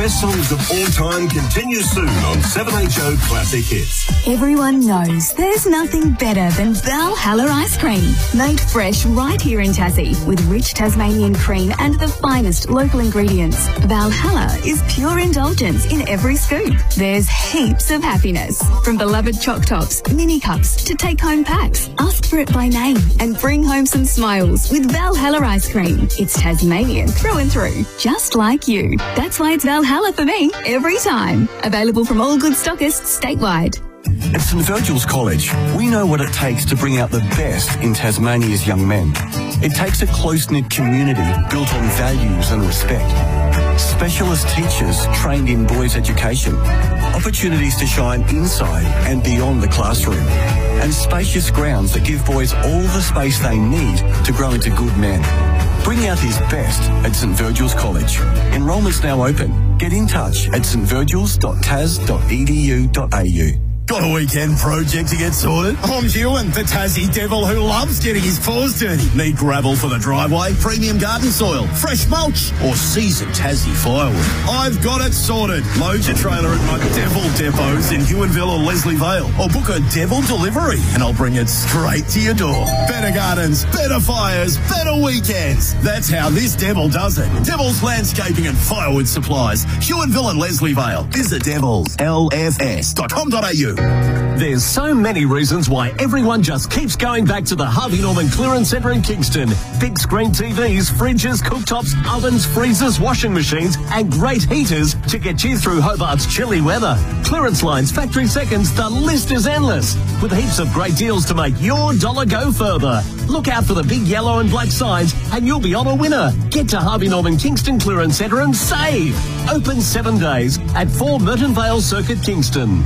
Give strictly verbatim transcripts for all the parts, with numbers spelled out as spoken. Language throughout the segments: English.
best songs of all time continues soon on seven H O Classic Hits. Everyone knows there's nothing better than Valhalla ice cream. Made fresh right here in Tassie with rich Tasmanian cream and the finest local ingredients. Valhalla is pure indulgence in every scoop. There's heaps of happiness. From beloved choc tops, mini cups to take-home packs. Ask for it by name and bring home some smiles with Valhalla ice cream. It's Tasmanian through and through, just like you. That's why it's Valhalla for me every time. Available from all good stockists statewide. At St Virgil's College, we know what it takes to bring out the best in Tasmania's young men. It takes a close-knit community built on values and respect. Specialist teachers trained in boys' education. Opportunities to shine inside and beyond the classroom. And spacious grounds that give boys all the space they need to grow into good men. Bring out his best at St Virgil's College. Enrolment's now open. Get in touch at s t virgils dot tas dot e d u dot a u. Got a weekend project to get sorted? I'm Ewan, the Tassie devil who loves getting his paws dirty. Need gravel for the driveway, premium garden soil, fresh mulch, or seasoned Tassie firewood? I've got it sorted. Load your trailer at my devil depots in Ewanville or Leslie Vale, or book a devil delivery and I'll bring it straight to your door. Better gardens, better fires, better weekends. That's how this devil does it. Devil's Landscaping and Firewood Supplies, Ewanville and Leslie Vale. Visit devils l f s dot com dot a u. There's so many reasons why everyone just keeps going back to the Harvey Norman Clearance Centre in Kingston. Big screen T Vs, fridges, cooktops, ovens, freezers, washing machines and great heaters to get you through Hobart's chilly weather. Clearance lines, factory seconds, the list is endless. With heaps of great deals to make your dollar go further. Look out for the big yellow and black signs and you'll be on a winner. Get to Harvey Norman Kingston Clearance Centre and save. Open seven days at four Merton Vale Circuit, Kingston.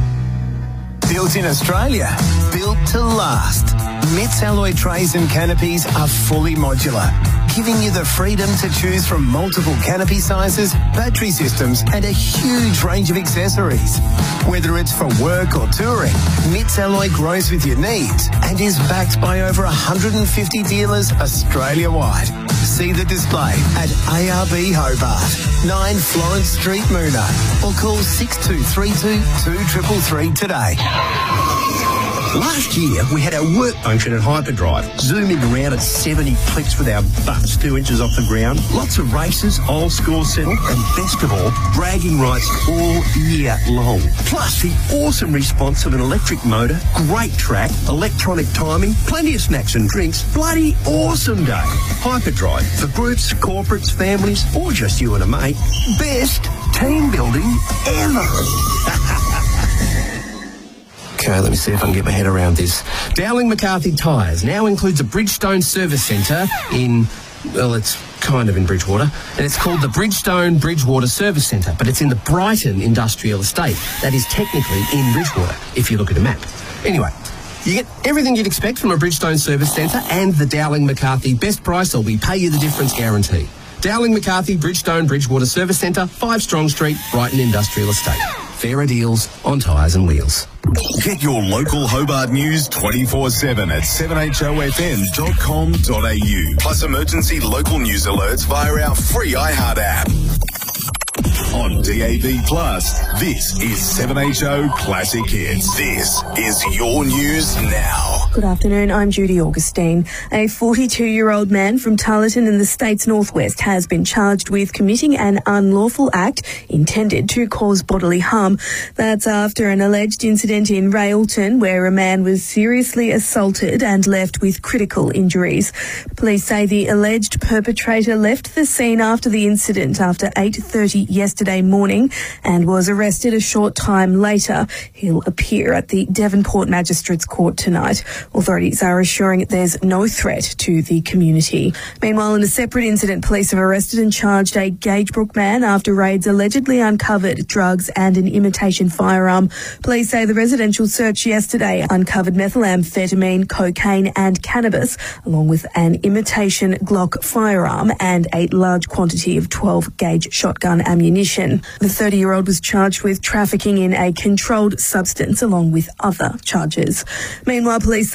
Built in Australia, built to last. Mitts alloy trays and canopies are fully modular, giving you the freedom to choose from multiple canopy sizes, battery systems and a huge range of accessories. Whether it's for work or touring, Mitts alloy grows with your needs and is backed by over one hundred fifty dealers Australia-wide. See the display at A R B Hobart, nine Florence Street, Moona, or call six two three two, two three three three today. Last year, we had our work function at Hyperdrive, zooming around at seventy clicks with our butts two inches off the ground. Lots of races, old score settle, and best of all, bragging rights all year long. Plus, the awesome response of an electric motor, great track, electronic timing, plenty of snacks and drinks. Bloody awesome day. Hyperdrive for groups, corporates, families, or just you and a mate. Best team building ever. Okay, let me see if I can get my head around this. Dowling McCarthy Tyres now includes a Bridgestone service centre in, well, it's kind of in Bridgewater, and it's called the Bridgestone Bridgewater Service Centre, but it's in the Brighton Industrial Estate. That is technically in Bridgewater, if you look at a map. Anyway, you get everything you'd expect from a Bridgestone service centre and the Dowling McCarthy best price or we pay you the difference guarantee. Dowling McCarthy Bridgestone Bridgewater Service Centre, five Strong Street, Brighton Industrial Estate. Fairer deals on tyres and wheels. Get your local Hobart news twenty-four seven at seven h o f m dot com dot a u. Plus emergency local news alerts via our free iHeart app. On D A B Plus, this is seven H O Classic Hits. This is your news now. Good afternoon, I'm Judy Augustine. A forty-two-year-old man from Tarleton in the state's northwest has been charged with committing an unlawful act intended to cause bodily harm. That's after an alleged incident in Railton where a man was seriously assaulted and left with critical injuries. Police say the alleged perpetrator left the scene after the incident after eight thirty yesterday morning and was arrested a short time later. He'll appear at the Devonport Magistrates Court tonight. Authorities are assuring there's no threat to the community. Meanwhile, in a separate incident, police have arrested and charged a Gagebrook man after raids allegedly uncovered drugs and an imitation firearm. Police say the residential search yesterday uncovered methamphetamine, cocaine and cannabis, along with an imitation Glock firearm and a large quantity of twelve gauge shotgun ammunition. The thirty-year-old was charged with trafficking in a controlled substance along with other charges. Meanwhile, police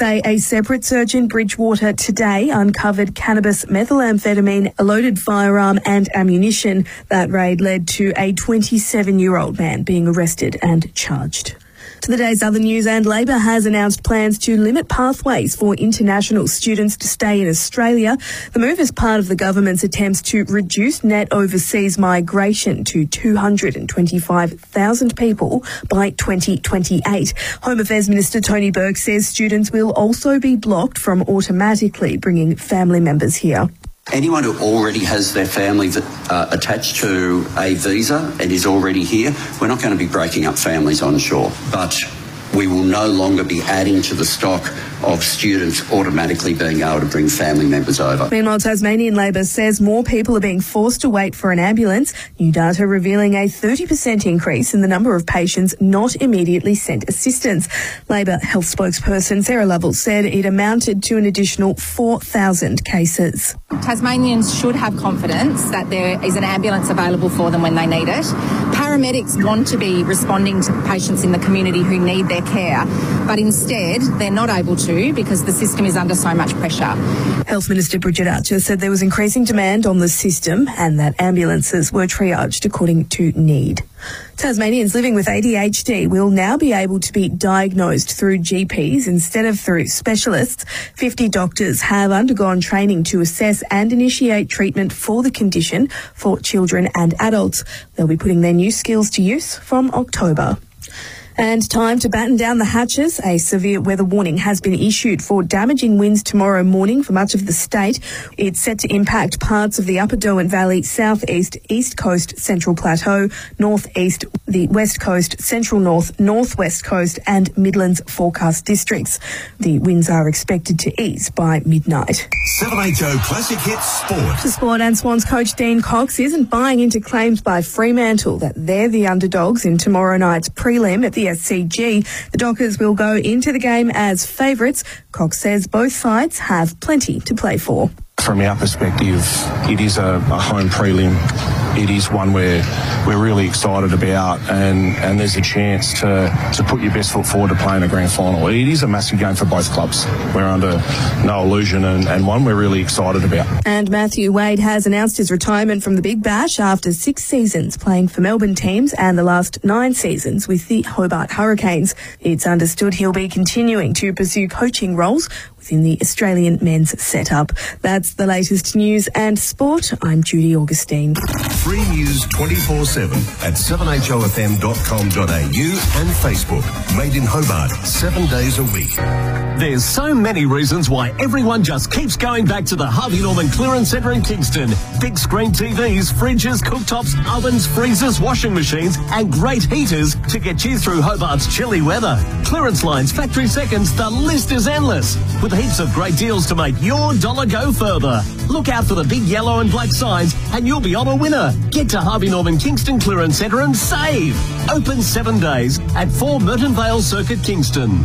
say a separate search in Bridgewater today uncovered cannabis, methamphetamine, a loaded firearm and ammunition. That raid led to a twenty-seven-year-old man being arrested and charged. To the day's other news, and Labor has announced plans to limit pathways for international students to stay in Australia. The move is part of the government's attempts to reduce net overseas migration to two hundred twenty-five thousand people by twenty twenty-eight. Home Affairs Minister Tony Burke says students will also be blocked from automatically bringing family members here. Anyone who already has their family uh, attached to a visa and is already here, we're not going to be breaking up families on shore. But we will no longer be adding to the stock of students automatically being able to bring family members over. Meanwhile, Tasmanian Labor says more people are being forced to wait for an ambulance. New data revealing a thirty percent increase in the number of patients not immediately sent assistance. Labor health spokesperson Sarah Lovell said it amounted to an additional four thousand cases. Tasmanians should have confidence that there is an ambulance available for them when they need it. Paramedics want to be responding to patients in the community who need their care, but instead they're not able to because the system is under so much pressure. Health Minister Bridget Archer said there was increasing demand on the system and that ambulances were triaged according to need. Tasmanians living with A D H D will now be able to be diagnosed through G Ps instead of through specialists. fifty doctors have undergone training to assess and initiate treatment for the condition for children and adults. They'll be putting their new skills to use from October. And time to batten down the hatches. A severe weather warning has been issued for damaging winds tomorrow morning for much of the state. It's set to impact parts of the Upper Derwent Valley, southeast, east coast, central plateau, northeast, the west coast, central north, northwest coast and Midlands forecast districts. The winds are expected to ease by midnight. seven H O Classic Hits Sport. To sport, and Swans coach Dean Cox isn't buying into claims by Fremantle that they're the underdogs in tomorrow night's prelim at the S C G. The Dockers will go into the game as favourites. Cox says both sides have plenty to play for. From our perspective, it is a, a home prelim. It is one where we're really excited about, and, and there's a chance to, to put your best foot forward to play in a grand final. It is a massive game for both clubs. We're under no illusion, and, and one we're really excited about. And Matthew Wade has announced his retirement from the Big Bash after six seasons playing for Melbourne teams and the last nine seasons with the Hobart Hurricanes. It's understood he'll be continuing to pursue coaching roles within the Australian men's setup. That's the latest news and sport. I'm Judy Augustine. Free news twenty-four seven at seven H O F M dot com dot A U and Facebook. Made in Hobart, seven days a week. There's so many reasons why everyone just keeps going back to the Harvey Norman Clearance Centre in Kingston. Big screen T Vs, fridges, cooktops, ovens, freezers, washing machines and great heaters to get you through Hobart's chilly weather. Clearance lines, factory seconds, the list is endless. With heaps of great deals to make your dollar go further. Look out for the big yellow and black signs and you'll be on a winner. Get to Harvey Norman Kingston Clearance Centre and save. Open seven days at four Merton Vale Circuit, Kingston.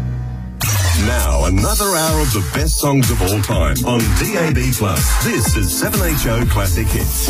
Now, another hour of the best songs of all time on D A B plus. This is seven H O Classic Hits.